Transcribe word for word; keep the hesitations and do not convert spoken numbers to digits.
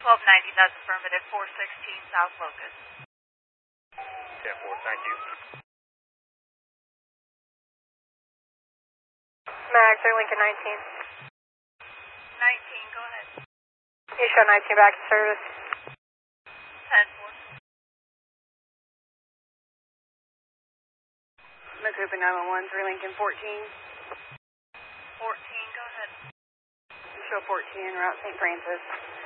twelve ninety, that's affirmative, four sixteen South Locust. ten four, thank you. Max, Air Lincoln nineteen. nineteen, go ahead. You show nineteen back in service. ten four. Macoupin nine one one, three Lincoln fourteen. fourteen, go ahead. You show fourteen, route Saint Francis.